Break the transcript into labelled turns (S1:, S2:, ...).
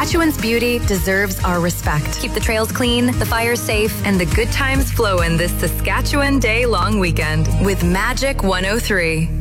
S1: Saskatchewan's beauty deserves our respect. Keep the trails clean, the fires safe, and the good times flowing this Saskatchewan Day long weekend with Magic 103.